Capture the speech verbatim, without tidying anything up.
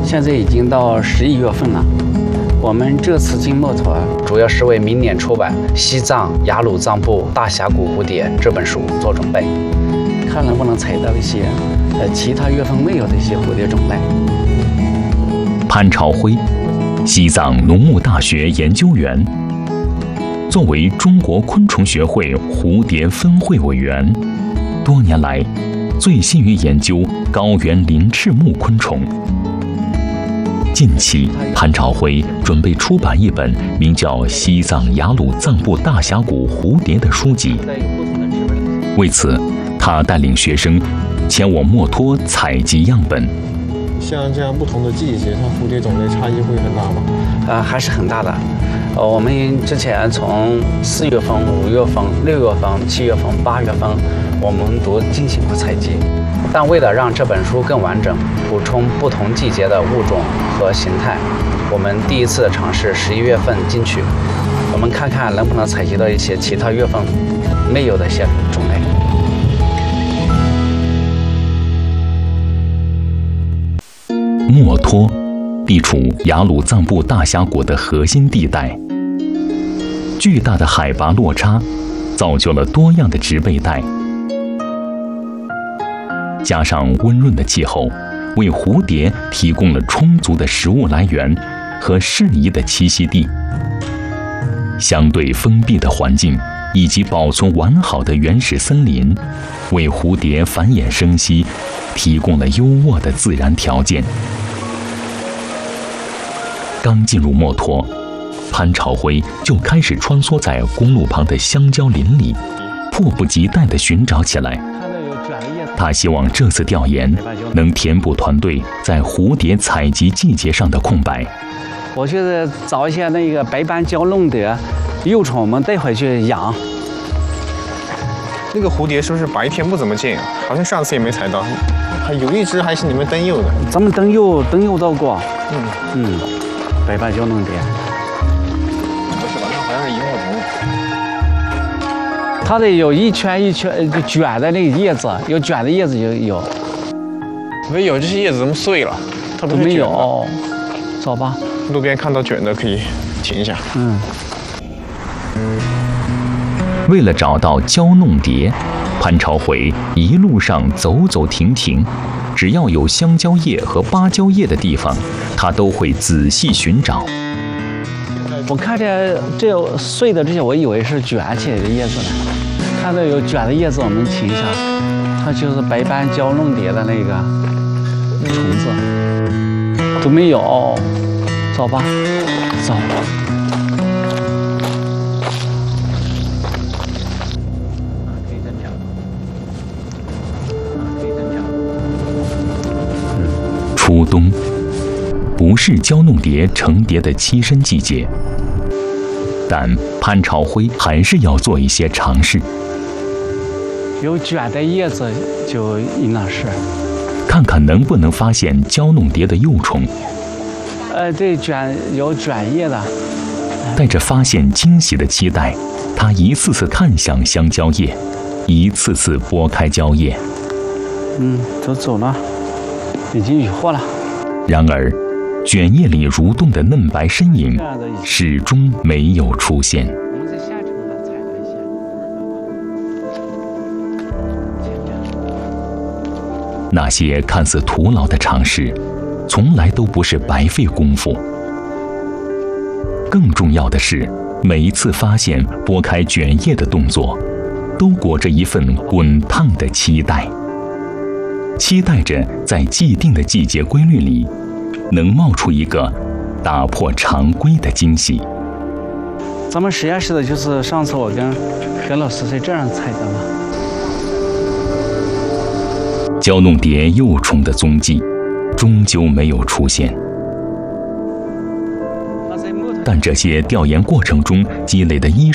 现在已经到十一月份了。我们这次进墨脱，主要是为明年出版《西藏雅鲁藏布大峡谷蝴蝶》这本书做准备，看能不能采到一些呃其他月份没有的一些蝴蝶种类。 潘朝辉，西藏农牧大学研究员，作为中国昆虫学会蝴蝶分会委员，多年来醉心于研究高原鳞翅目昆虫。近期，潘朝辉准备出版一本名叫《西藏雅鲁藏布大峡谷蝴蝶》的书籍。为此，他带领学生前往墨脱采集样本。 像这样不同的季节，它蝴蝶种类差异会很大吗？ 呃，还是很大的。呃，我们之前从四月份、五月份、六月份、七月份、八月份，我们都进行过采集。但为了让这本书更完整，补充不同季节的物种和形态，我们第一次尝试十一月份进去，我们看看能不能采集到一些其他月份没有的一些种类。 墨脱地处雅鲁藏布大峡谷的核心地带，巨大的海拔落差造就了多样的植被带。加上温润的气候，为蝴蝶提供了充足的食物来源和适宜的栖息地。相对封闭的环境以及保存完好的原始森林，为蝴蝶繁衍生息提供了优渥的自然条件。刚进入墨脱，潘朝辉就开始穿梭在公路旁的香蕉林里，迫不及待地寻找起来。他希望这次调研能填补团队在蝴蝶采集季节上的空白。 我就是找一些那个白斑胶弄的幼虫，我们带回去养。 那个蝴蝶是不是白天不怎么见啊？好像上次也没采到，还有一只还是你们登幼的。 咱们登幼登幼到过。 嗯嗯，白斑胶弄的。 不是吧？那好像是萤火虫。 它的有一圈一圈卷的那个叶子，有卷的叶子有有。 没有，这些叶子怎么碎了？它都没有。走吧。 路边看到卷的可以停一下。 嗯。 为了找到胶弄蝶，潘朝辉一路上走走停停，只要有香蕉叶和芭蕉叶的地方，他都会仔细寻找。 我看见这碎的这些，我以为是卷起来的叶子呢。看到有卷的叶子，我们停一下，它就是白斑胶弄蝶的那个虫子，都没有。走吧，走。 初冬不是胶弄蝶成蝶的栖身季节，但潘朝辉还是要做一些尝试。 有卷的叶子就应该是， 看看能不能发现胶弄蝶的幼虫。 呃，对，卷有卷叶的。 带着发现惊喜的期待，他一次次看向香蕉叶，一次次拨开蕉叶。 嗯，都走了，已经渔获了。 然而，卷叶里蠕动的嫩白身影始终没有出现。 我们在下城呢采了一些。 那些看似徒劳的尝试，从来都不是白费功夫。更重要的是，每一次发现拨开卷叶的动作，都裹着一份滚烫的期待。期待着在既定的季节规律里，能冒出一个打破常规的惊喜。 咱们实验室的就是上次我跟何老师在这样采的嘛。 胶弄蝶幼虫的踪迹终究没有出现，但这些调研过程中积累的一